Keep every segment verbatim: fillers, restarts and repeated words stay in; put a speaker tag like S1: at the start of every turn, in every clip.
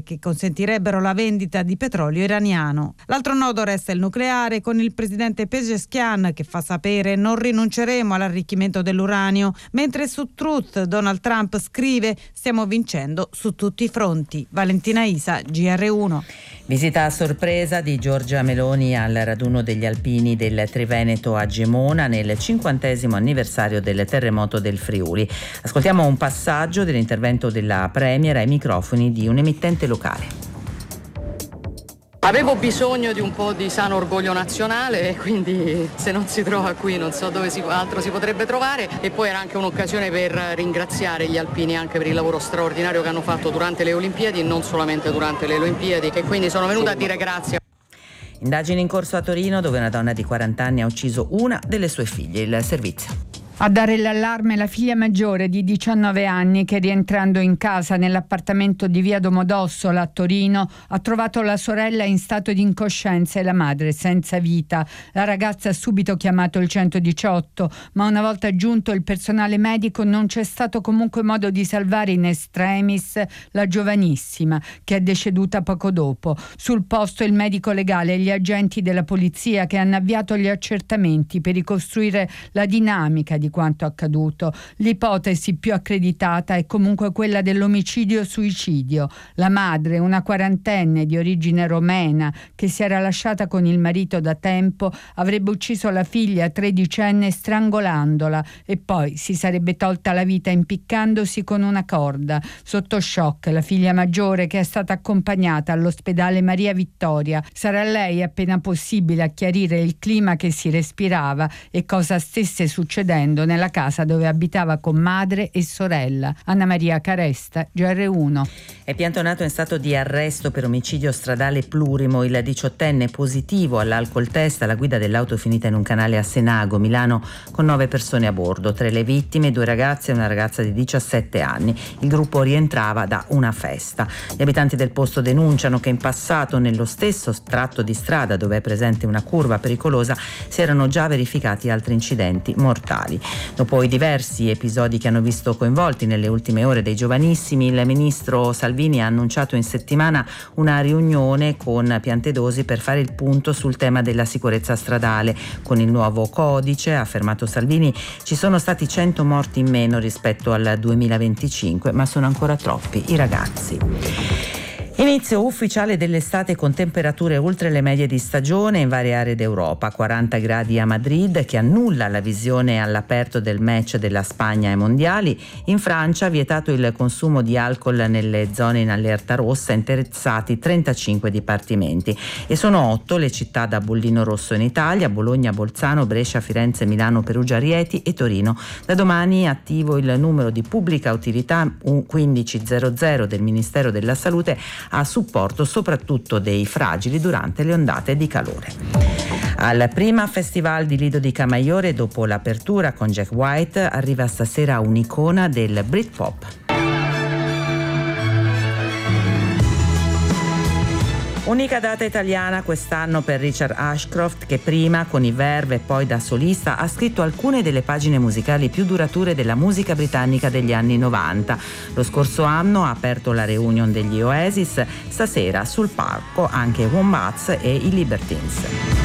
S1: che consentirebbero la vendita di petrolio iraniano. L'altro nodo resta il nucleare, con il presidente Pezeshkian che fa sapere: non rinunceremo all'arricchimento dell'uranio, mentre su Truth Donald Trump scrive: stiamo vincendo su tutti i fronti. Valentina Isa, G R uno.
S2: Visita a sorpresa di Giorgia Meloni al raduno degli alpini del Triveneto a Gemona nel cinquantesimo anniversario del terremoto del Friuli. Ascoltiamo un passaggio dell'intervento della Premier ai microfoni di un emittente locale.
S3: Avevo bisogno di un po' di sano orgoglio nazionale e quindi se non si trova qui non so dove si, altro si potrebbe trovare, e poi era anche un'occasione per ringraziare gli alpini anche per il lavoro straordinario che hanno fatto durante le Olimpiadi e non solamente durante le Olimpiadi, e quindi sono venuta a dire grazie.
S2: Indagini in corso a Torino, dove una donna di quaranta anni ha ucciso una delle sue figlie. Il servizio.
S4: A dare l'allarme la figlia maggiore di diciannove anni che, rientrando in casa nell'appartamento di via Domodossola a Torino, ha trovato la sorella in stato di incoscienza e la madre senza vita. La ragazza ha subito chiamato il centodiciotto, ma una volta giunto il personale medico non c'è stato comunque modo di salvare in extremis la giovanissima, che è deceduta poco dopo. Sul posto il medico legale e gli agenti della polizia, che hanno avviato gli accertamenti per ricostruire la dinamica di quanto accaduto. L'ipotesi più accreditata è comunque quella dell'omicidio-suicidio. La madre, una quarantenne di origine romena che si era lasciata con il marito da tempo, avrebbe ucciso la figlia tredicenne strangolandola e poi si sarebbe tolta la vita impiccandosi con una corda. Sotto shock la figlia maggiore, che è stata accompagnata all'ospedale Maria Vittoria. Sarà lei appena possibile a chiarire il clima che si respirava e cosa stesse succedendo nella casa dove abitava con madre e sorella. Anna Maria Caresta, G R uno.
S2: È piantonato in stato di arresto per omicidio stradale plurimo il diciottenne positivo all'alcol test alla guida dell'auto finita in un canale a Senago, Milano, con nove persone a bordo. Tra le vittime due ragazze e una ragazza di diciassette anni. Il gruppo rientrava da una festa. Gli abitanti del posto denunciano che in passato, nello stesso tratto di strada dove è presente una curva pericolosa, si erano già verificati altri incidenti mortali. Dopo i diversi episodi che hanno visto coinvolti nelle ultime ore dei giovanissimi, il ministro Salvini ha annunciato in settimana una riunione con Piantedosi per fare il punto sul tema della sicurezza stradale. Con il nuovo codice, ha affermato Salvini, ci sono stati cento morti in meno rispetto al duemilaventicinque, ma sono ancora troppi i ragazzi. Inizio ufficiale dell'estate con temperature oltre le medie di stagione in varie aree d'Europa. quaranta gradi a Madrid, che annulla la visione all'aperto del match della Spagna ai mondiali. In Francia vietato il consumo di alcol nelle zone in allerta rossa, interessati trentacinque dipartimenti. E sono otto le città da bollino rosso in Italia: Bologna, Bolzano, Brescia, Firenze, Milano, Perugia, Rieti e Torino. Da domani attivo il numero di pubblica utilità quindicicento del Ministero della Salute a supporto soprattutto dei fragili durante le ondate di calore. Al prima Festival di Lido di Camaiore, dopo l'apertura con Jack White, arriva stasera un'icona del Britpop. Unica data italiana quest'anno per Richard Ashcroft, che prima con i Verve e poi da solista ha scritto alcune delle pagine musicali più durature della musica britannica degli anni novanta. Lo scorso anno ha aperto la reunion degli Oasis, stasera sul palco anche Wombats e i Libertines.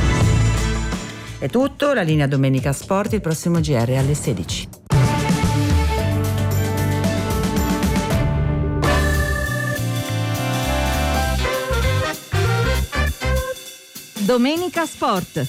S2: È tutto, la linea Domenica Sport, il prossimo G R alle sedici.
S1: Domenica Sport.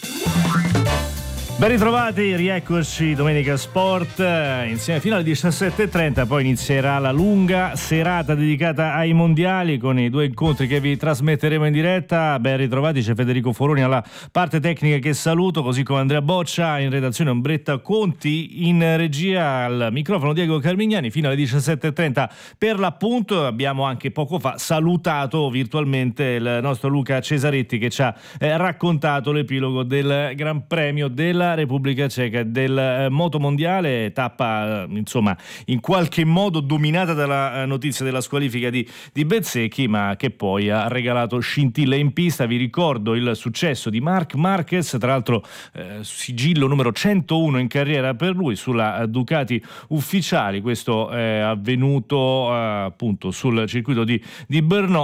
S5: Ben ritrovati, rieccoci, Domenica Sport, insieme fino alle diciassette e trenta, poi inizierà la lunga serata dedicata ai mondiali con i due incontri che vi trasmetteremo in diretta. Ben ritrovati, c'è Federico Foroni alla parte tecnica, che saluto, così come Andrea Boccia, in redazione Ombretta Conti, in regia al microfono Diego Carmignani, fino alle diciassette e trenta per l'appunto. Abbiamo anche poco fa salutato virtualmente il nostro Luca Cesaretti, che ci ha eh, raccontato l'epilogo del Gran Premio della Repubblica Ceca, del eh, motomondiale, tappa eh, insomma in qualche modo dominata dalla eh, notizia della squalifica di, di Bezzecchi, ma che poi ha regalato scintille in pista. Vi ricordo il successo di Marc Marquez, tra l'altro eh, sigillo numero centouno in carriera per lui sulla Ducati ufficiali. Questo è avvenuto eh, appunto sul circuito di, di Brno.